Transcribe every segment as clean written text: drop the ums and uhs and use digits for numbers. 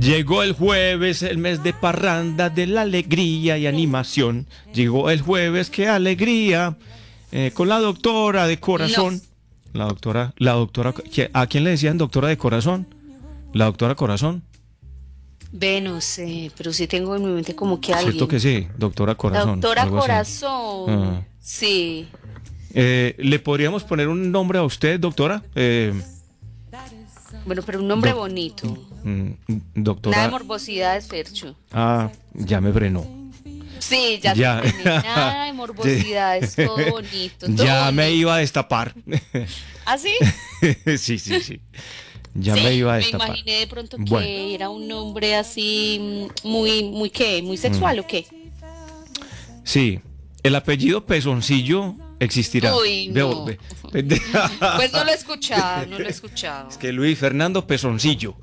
Llegó el jueves, el mes de parranda, de la alegría y animación. Llegó el jueves, qué alegría. Con la doctora de corazón. No. La doctora, ¿a quién le decían doctora de corazón? La doctora corazón. Ve, no sé, pero sí tengo en mi mente como que Cierto alguien. que sí, doctora La corazón, doctora algo así. Corazón. Sí. ¿Le podríamos poner un nombre a usted, doctora? Bueno, pero un nombre Doc- bonito. Nada de Doctora. morbosidades, Fercho. Ya me frenó. Sí, ya Ya. te entendí. Nada de morbosidades, todo bonito. Todo Ya me bonito. iba a destapar. ¿Ah, sí? Sí. Ya Sí, me iba a me destapar. imaginé de pronto que Bueno, era un nombre así muy ¿qué? ¿Muy sexual o qué? sí. El apellido Pezoncillo existirá. Uy, no. Pues no lo he escuchado, no lo he escuchado. Es que Luis Fernando Pezoncillo.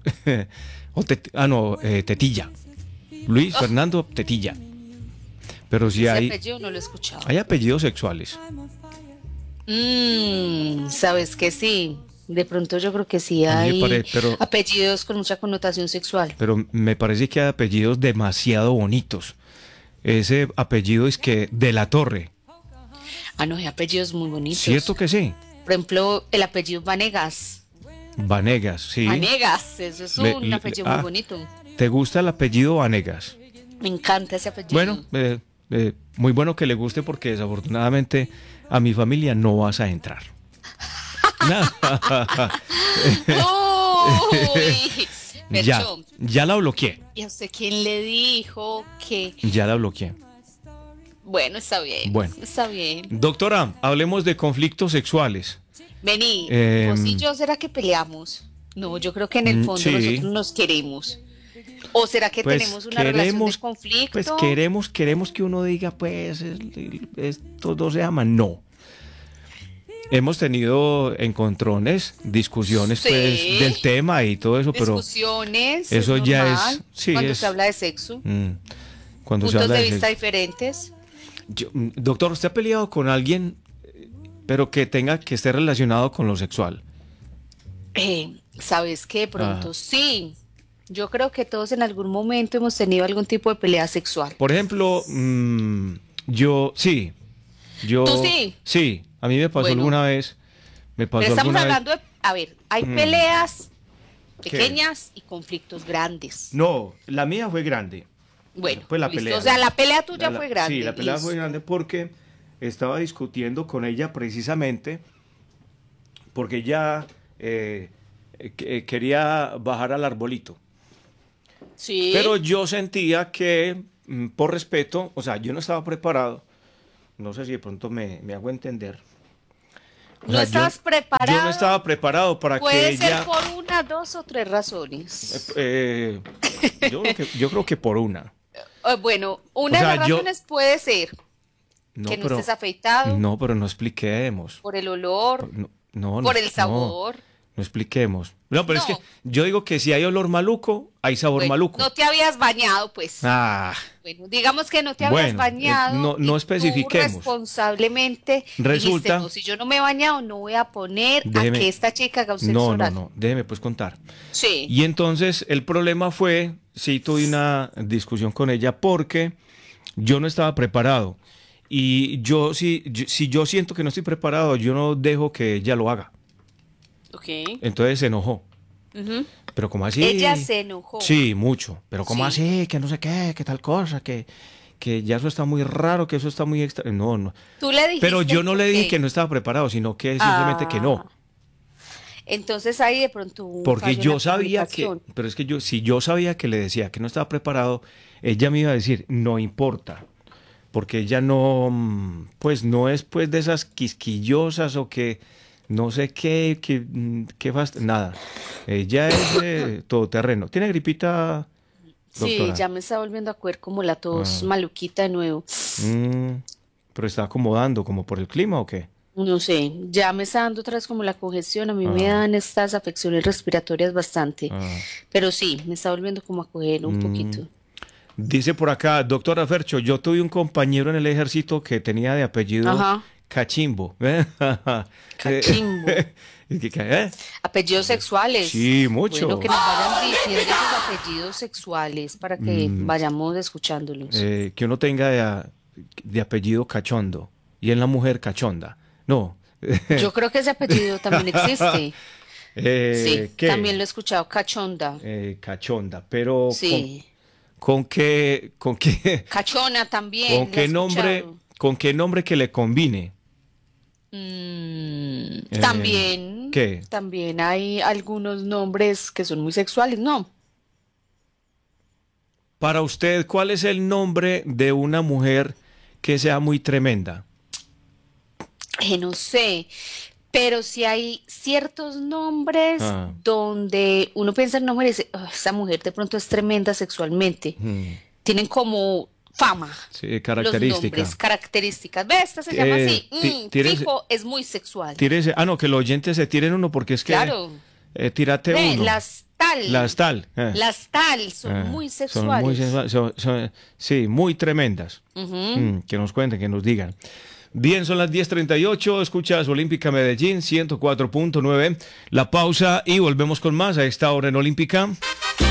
Tetilla. Luis Fernando Tetilla. Pero sí Ese hay apellido no lo he escuchado. apellidos sexuales. Sabes que sí. De pronto yo creo que sí A mí me hay parece, apellidos con mucha connotación sexual. pero me parece que hay apellidos demasiado bonitos. Ese apellido es que de la Torre. Ah, no, hay apellidos muy bonitos. ¿Cierto que sí? Por ejemplo, el apellido Vanegas. Vanegas, sí. Vanegas, eso es un apellido muy bonito. ¿Te gusta el apellido Vanegas? Me encanta ese apellido. Bueno, muy bueno que le guste porque desafortunadamente a mi familia no vas a entrar. Uy, Ya, Fercho, ya la bloqueé. ¿y a usted quién le dijo que? Ya la bloqueé. Bueno, está bien. Bueno. Está bien. Doctora, hablemos de conflictos sexuales. Vení, Eh, vos y yo, ¿será que peleamos? No, yo creo que en el fondo sí. nosotros nos queremos. ¿O será que Pues tenemos una relación de conflicto? Pues queremos que uno diga, pues, estos dos se aman. No. Hemos tenido encontrones, discusiones, Sí. pues, del tema y todo eso, pero Discusiones, eso es ya normal, es, sí, cuando es, se habla de sexo, cuando se puntos habla de de vista sexo. diferentes. Doctor, ¿usted ha peleado con alguien, pero que esté relacionado con lo sexual? ¿Sabes qué? De pronto sí. Yo creo que todos en algún momento hemos tenido algún tipo de pelea sexual. Por ejemplo, yo, sí, ¿Tú sí? sí, a mí me pasó Bueno, alguna vez, pero estamos alguna vez. hablando de, a ver, hay peleas ¿Qué? pequeñas y conflictos grandes. No, la mía fue grande. Bueno, Pues la listo. pelea. O sea, la pelea tuya La- fue grande. Sí, la pelea fue listo. grande porque estaba discutiendo con ella precisamente porque ella quería bajar al arbolito. Sí. Pero yo sentía que, por respeto, o sea, yo no estaba preparado. No sé si de pronto me hago entender. O ¿No sea, estabas preparado? Yo no estaba preparado para que Puede ser ella. por una, dos o tres razones. Yo creo que por una. Bueno, una O sea, de las razones puede ser No, que no pero, estés afeitado, no, pero no expliquemos. por el olor, No, por el sabor. No expliquemos. No, pero es No. que yo digo que si hay olor maluco, hay sabor Bueno, maluco. no te habías bañado, pues. Ah, Bueno, digamos que no te habías bueno, bañado. no y tú especifiquemos. responsablemente Resulta- dijiste, no, si yo no me he bañado, no voy a poner Déjeme- a que esta chica haga un sexo no, oral. déjeme pues contar. Sí. Y entonces el problema fue, sí tuve una discusión con ella porque yo no estaba preparado. Y si yo siento que no estoy preparado, yo no dejo que ella lo haga. Ok. Entonces se enojó. Ujú. Pero como así. Ella se enojó. Sí, mucho. Pero como Sí. así, que no sé qué, que tal cosa, que ya eso está muy raro, que eso está muy extra. No. Tú le dijiste Pero yo no le por dije qué. que no estaba preparado, sino que simplemente que no. Entonces ahí de pronto hubo un Porque fallo en yo la sabía que, comunicación. pero es que si yo sabía que le decía que no estaba preparado, ella me iba a decir, no importa. Porque ella no, pues no es pues de esas quisquillosas o que no sé nada. Ella es todoterreno. ¿Tiene gripita, Sí, doctora? ya me está volviendo a coger como la tos maluquita de nuevo. Pero está acomodando como por el clima o qué. No sé, ya me está dando otra vez como la congestión. A mí me dan estas afecciones respiratorias bastante. Pero sí, me está volviendo como a coger un poquito. Dice por acá, doctora Fercho, yo tuve un compañero en el ejército que tenía de apellido Ajá. Cachimbo. Cachimbo. Apellidos sexuales. Sí, mucho. Bueno, que nos vayan diciendo esos apellidos sexuales para que vayamos escuchándolos. Que uno tenga de apellido cachondo y en la mujer cachonda. No. Yo creo que ese apellido también existe. Sí, ¿qué? también lo he escuchado, cachonda. Cachonda, pero Sí. ¿con qué? Cachona también. ¿Con qué nombre que le combine? También. ¿Qué? También hay algunos nombres que son muy sexuales, ¿no? Para usted, ¿cuál es el nombre de una mujer que sea muy tremenda? No sé, pero sí hay ciertos nombres Ah. donde uno piensa en nombre y dice, "Oh, esa mujer de pronto es tremenda sexualmente. Tienen como fama Sí, los característica. nombres, características. ¿Ves? Esta se llama así. Tírese- Fijo, es muy sexual. Tírese, que los oyentes se tiren uno porque es que Claro. tírate Ve, uno. las tal. Las tal. Las tal son muy Son sexuales. muy sí, muy tremendas. Ujú. Que nos cuenten, que nos digan. Bien, son las 10:38, escuchas Olímpica Medellín 104.9. La pausa y volvemos con más a esta hora en Olímpica.